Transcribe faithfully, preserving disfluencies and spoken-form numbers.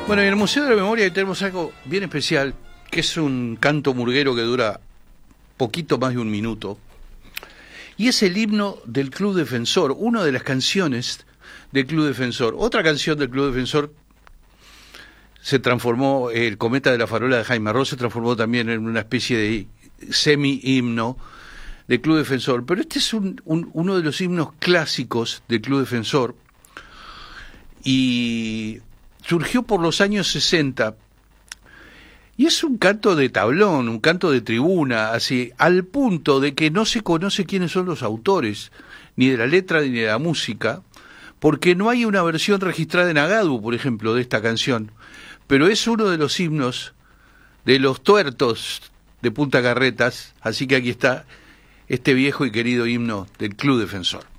Bueno, en el Museo de la Memoria tenemos algo bien especial, que es un canto murguero que dura poquito más de un minuto, y es el himno del Club Defensor, una de las canciones del Club Defensor. Otra canción del Club Defensor se transformó, el Cometa de la Farola de Jaime Ross se transformó también en una especie de semi-himno del Club Defensor, pero este es un, un, uno de los himnos clásicos del Club Defensor, y surgió por los años sesenta, y es un canto de tablón, un canto de tribuna, así, al punto de que no se conoce quiénes son los autores, ni de la letra ni de la música, porque no hay una versión registrada en Agadu, por ejemplo, de esta canción, pero es uno de los himnos de los tuertos de Punta Carretas, así que aquí está este viejo y querido himno del Club Defensor.